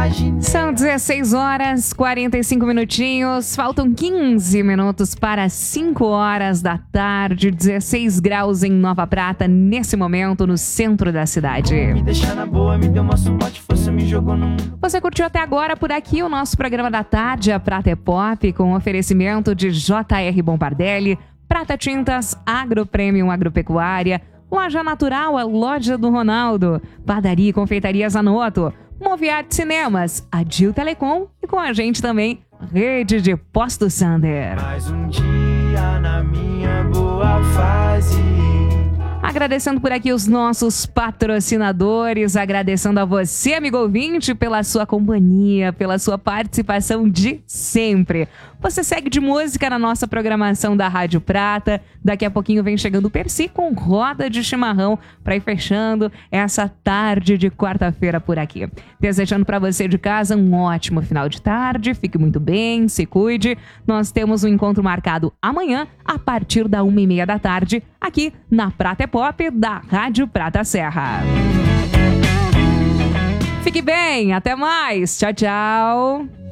imaginei. São 16 horas, 45 minutinhos. Faltam 15 minutos para 5 horas da tarde. 16 graus em Nova Prata, nesse momento, no centro da cidade. Me deixar na boa, me deu uma suporte, força, me jogou no mundo. Você curtiu até agora por aqui o nosso programa da tarde, a Prata é Pop, com oferecimento de J.R. Bombardelli, Prata Tintas, Agro Premium Agropecuária, Loja Natural, a Loja do Ronaldo, Padaria e Confeitaria Zanotto, Moviarte Cinemas, Adil Telecom e com a gente também, Rede de Posto Sander. Mais um dia na minha boa fase. Agradecendo por aqui os nossos patrocinadores, agradecendo a você, amigo ouvinte, pela sua companhia, pela sua participação de sempre. Você segue de música na nossa programação da Rádio Prata. Daqui a pouquinho vem chegando o Percy com roda de chimarrão para ir fechando essa tarde de quarta-feira por aqui. Desejando para você de casa um ótimo final de tarde, fique muito bem, se cuide. Nós temos um encontro marcado amanhã a partir da 1h30 da tarde aqui na Prata é Pop da Rádio Prata Serra. Fique bem, até mais, tchau, tchau.